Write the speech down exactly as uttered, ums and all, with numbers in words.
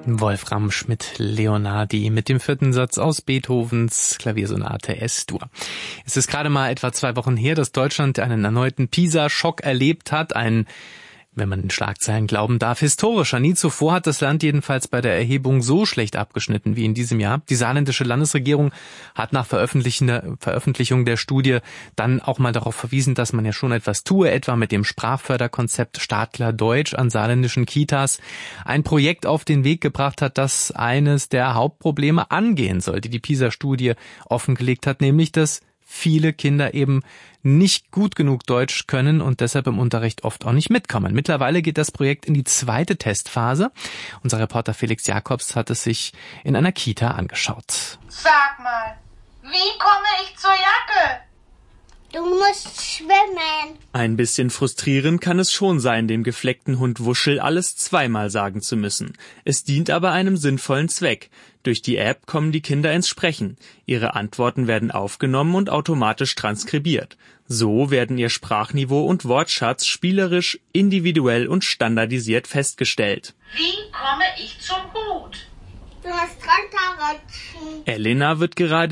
Wolfram Schmidt-Leonhardi mit dem vierten Satz aus Beethovens Klaviersonate S-Dur. Es ist gerade mal etwa zwei Wochen her, dass Deutschland einen erneuten Pisa-Schock erlebt hat. Ein, wenn man den Schlagzeilen glauben darf, historischer. Nie zuvor hat das Land jedenfalls bei der Erhebung so schlecht abgeschnitten wie in diesem Jahr. Die saarländische Landesregierung hat nach Veröffentlichung der Studie dann auch mal darauf verwiesen, dass man ja schon etwas tue, etwa mit dem Sprachförderkonzept Startklar Deutsch an saarländischen Kitas. Ein Projekt auf den Weg gebracht hat, das eines der Hauptprobleme angehen soll, die die Pisa-Studie offengelegt hat, nämlich dass viele Kinder eben nicht gut genug Deutsch können und deshalb im Unterricht oft auch nicht mitkommen. Mittlerweile geht das Projekt in die zweite Testphase. Unser Reporter Felix Jakobs hat es sich in einer Kita angeschaut. Sag mal, wie komme ich zur Jacke? Du musst schwimmen. Ein bisschen frustrierend kann es schon sein, dem gefleckten Hund Wuschel alles zweimal sagen zu müssen. Es dient aber einem sinnvollen Zweck. Durch die App kommen die Kinder ins Sprechen. Ihre Antworten werden aufgenommen und automatisch transkribiert. So werden ihr Sprachniveau und Wortschatz spielerisch, individuell und standardisiert festgestellt. Wie komme ich zum Hut? Du musst runterrutschen. Elena wird gerade